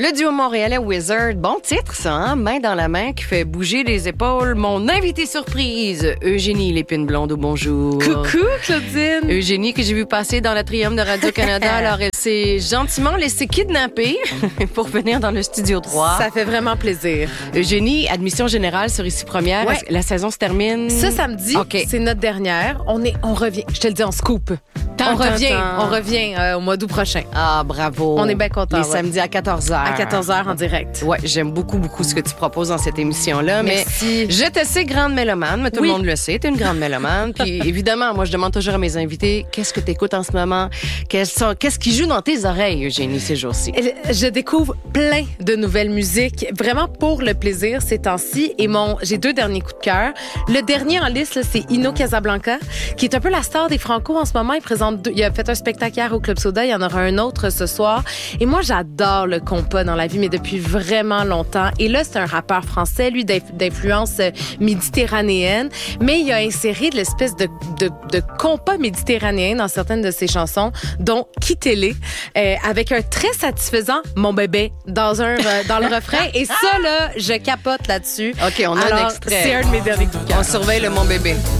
Le duo montréalais Wizard, bon titre ça, hein? Main dans la main qui fait bouger les épaules. Mon invité surprise, Eugénie Lépine-Blondeau, bonjour. Coucou Claudine. Eugénie que j'ai vu passer dans l'Atrium de Radio-Canada. Alors elle s'est gentiment laissée kidnapper pour venir dans le Studio 3. Ça fait vraiment plaisir. Eugénie, admission générale sur Ici Première. Ouais. La saison se termine... Ce samedi, OK. c'est notre dernière. On revient. Je te le dis en scoop. On revient au mois d'août prochain. Ah, bravo. On est bien contents. Les samedis à 14h. À 14h en direct. Ouais, j'aime beaucoup ce que tu proposes dans cette émission-là. Merci. Mais je te sais grande mélomane, mais tout le monde le sait, t'es une grande mélomane. Puis évidemment, moi, je demande toujours à mes invités, qu'est-ce que t'écoutes en ce moment? Qu'est-ce qui joue dans tes oreilles, Eugénie, ces jours-ci? Je découvre plein de nouvelles musiques, vraiment pour le plaisir ces temps-ci. Et j'ai 2 derniers coups de cœur. Le dernier en liste, là, c'est Ino Casablanca, qui est un peu la star des Franco en ce moment. Il a fait un spectacle hier au Club Soda. Il y en aura un autre ce soir. Et moi, j'adore le compas dans la vie, mais depuis vraiment longtemps. Et là, c'est un rappeur français, lui, d'influence méditerranéenne. Mais il a inséré de l'espèce de compas méditerranéen dans certaines de ses chansons, dont Quittez-les, avec un très satisfaisant Mon bébé dans le refrain. Et ça, là, je capote là-dessus. OK, on a un extrait. C'est un de mes derniers coups de cœur. On surveille le Mon bébé.